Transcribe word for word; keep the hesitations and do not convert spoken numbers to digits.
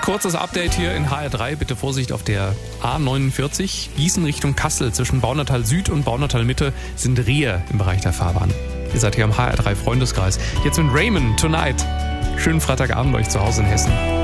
kurzes Update hier in H R drei. Bitte Vorsicht auf der A neunundvierzig. Gießen Richtung Kassel zwischen Baunatal Süd und Baunatal Mitte sind Rehe im Bereich der Fahrbahn. Ihr seid hier am H R drei Freundeskreis. Jetzt mit Raymond Tonight. Schönen Freitagabend euch zu Hause in Hessen.